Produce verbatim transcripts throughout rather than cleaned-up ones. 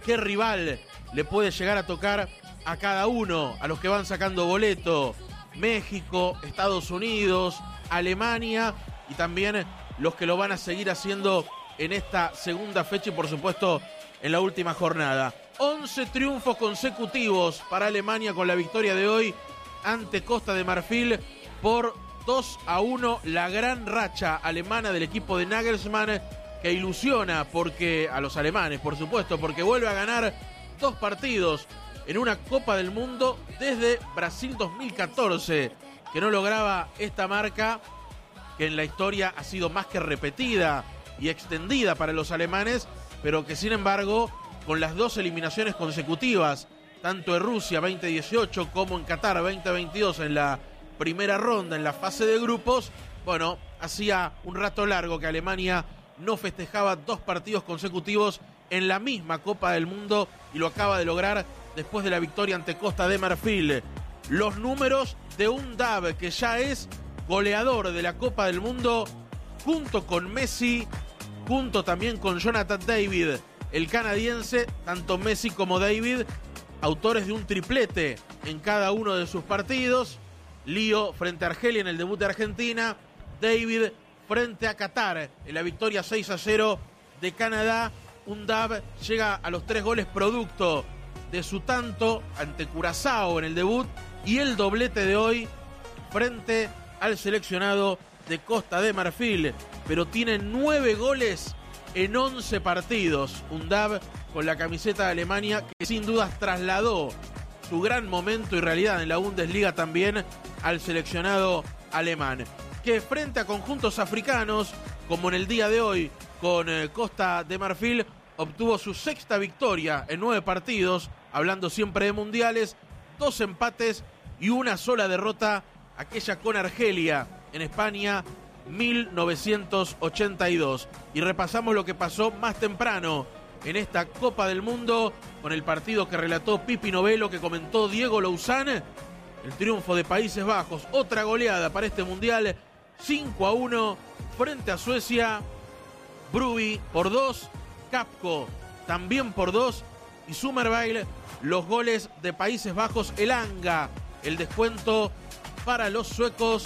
qué rival le puede llegar a tocar a cada uno, a los que van sacando boleto. México, Estados Unidos, Alemania y también los que lo van a seguir haciendo en esta segunda fecha y por supuesto en la última jornada. once triunfos consecutivos para Alemania con la victoria de hoy ante Costa de Marfil por dos a uno. La gran racha alemana del equipo de Nagelsmann que ilusiona porque a los alemanes, por supuesto, porque vuelve a ganar dos partidos en una Copa del Mundo desde Brasil dos mil catorce, que no lograba esta marca que en la historia ha sido más que repetida y extendida para los alemanes, pero que sin embargo, con las dos eliminaciones consecutivas, tanto en Rusia veinte dieciocho como en Qatar veinte veintidós en la primera ronda, en la fase de grupos, bueno, hacía un rato largo que Alemania no festejaba dos partidos consecutivos en la misma Copa del Mundo y lo acaba de lograr después de la victoria ante Costa de Marfil. Los números de un Dav que ya es goleador de la Copa del Mundo junto con Messi, junto también con Jonathan David, el canadiense, tanto Messi como David, autores de un triplete en cada uno de sus partidos. Lío frente a Argelia en el debut de Argentina, David frente a Qatar en la victoria seis a cero de Canadá. Un Dav llega a los tres goles producto de su tanto ante Curazao en el debut y el doblete de hoy frente al seleccionado de Costa de Marfil, pero tiene nueve goles en once partidos. Un Dav con la camiseta de Alemania que sin dudas trasladó su gran momento y realidad en la Bundesliga también al seleccionado alemán, que frente a conjuntos africanos, como en el día de hoy con eh, Costa de Marfil, obtuvo su sexta victoria en nueve partidos, hablando siempre de mundiales, dos empates y una sola derrota, aquella con Argelia en España mil novecientos ochenta y dos. Y repasamos lo que pasó más temprano en esta Copa del Mundo con el partido que relató Pipi Novello, que comentó Diego Louzán. El triunfo de Países Bajos, otra goleada para este mundial, cinco a uno frente a Suecia. Brobbey por dos, Capco también por dos y Summerville los goles de Países Bajos. Elanga, el descuento para los suecos,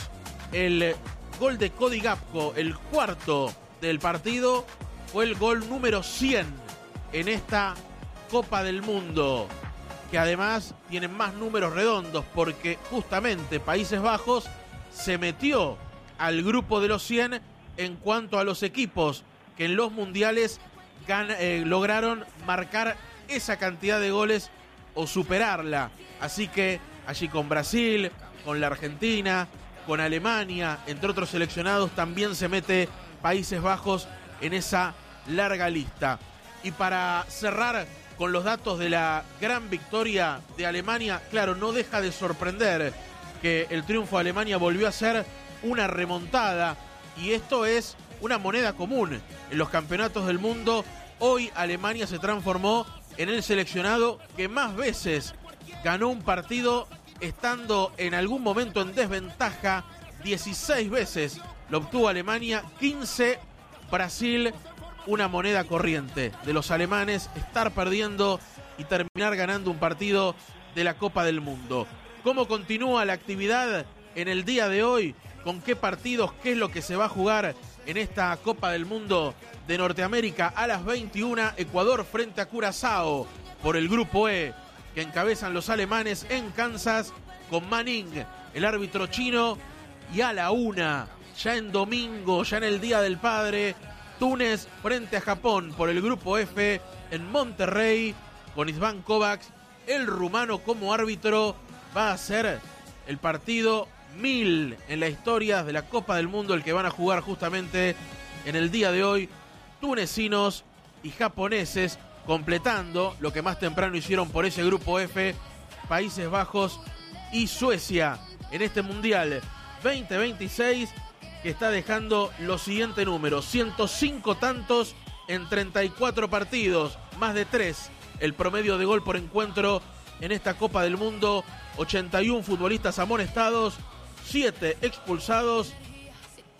el gol de Cody Gakpo, el cuarto del partido, fue el gol número cien en esta Copa del Mundo, que además tiene más números redondos porque justamente Países Bajos se metió al grupo de los cien en cuanto a los equipos que en los mundiales gan- eh, lograron marcar esa cantidad de goles o superarla. Así que allí con Brasil, con la Argentina, con Alemania, entre otros seleccionados, también se mete Países Bajos en esa larga lista. Y para cerrar con los datos de la gran victoria de Alemania, claro, no deja de sorprender que el triunfo de Alemania volvió a ser una remontada, y esto es una moneda común en los campeonatos del mundo. Hoy Alemania se transformó en el seleccionado que más veces ganó un partido estando en algún momento en desventaja. dieciséis veces lo obtuvo Alemania, quince Brasil. Una moneda corriente de los alemanes estar perdiendo y terminar ganando un partido de la Copa del Mundo. ¿Cómo continúa la actividad en el día de hoy? ¿Con qué partidos? ¿Qué es lo que se va a jugar en esta Copa del Mundo de Norteamérica? A las veintiuna, Ecuador frente a Curazao por el Grupo E, que encabezan los alemanes en Kansas con Manning, el árbitro chino. Y a la una, ya en domingo, ya en el Día del Padre, Túnez frente a Japón por el Grupo F en Monterrey con István Kovacs, el rumano como árbitro. Va a ser el partido mil en la historia de la Copa del Mundo, el que van a jugar justamente en el día de hoy tunecinos y japoneses, completando lo que más temprano hicieron por ese Grupo F Países Bajos y Suecia en este Mundial veinte veintiséis, que está dejando los siguientes números: ciento cinco tantos en treinta y cuatro partidos, más de tres el promedio de gol por encuentro en esta Copa del Mundo, ochenta y uno futbolistas amonestados, siete expulsados,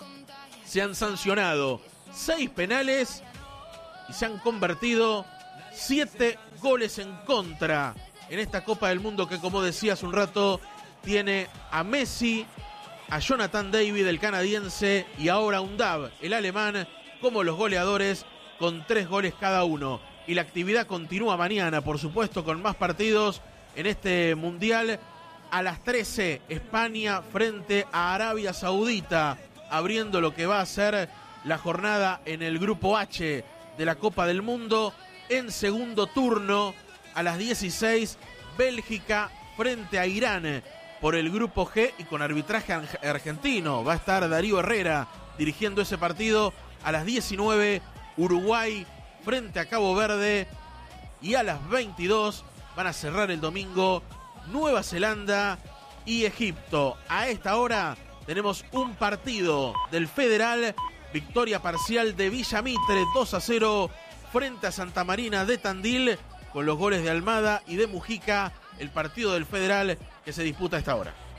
se han sancionado seis penales y se han convertido Siete goles en contra en esta Copa del Mundo que, como decía hace un rato, tiene a Messi, a Jonathan David, el canadiense, y ahora a Undav, el alemán, como los goleadores, con tres goles cada uno. Y la actividad continúa mañana, por supuesto, con más partidos en este Mundial. A las trece, España frente a Arabia Saudita, abriendo lo que va a ser la jornada en el Grupo H de la Copa del Mundo. En segundo turno, a las dieciséis, Bélgica frente a Irán por el Grupo G y con arbitraje argentino. Va a estar Darío Herrera dirigiendo ese partido. A las diecinueve, Uruguay frente a Cabo Verde. Y a las veintidós van a cerrar el domingo Nueva Zelanda y Egipto. A esta hora tenemos un partido del Federal, victoria parcial de Villa Mitre, dos a cero frente a Santa Marina de Tandil, con los goles de Almada y de Mujica, el partido del Federal que se disputa a esta hora.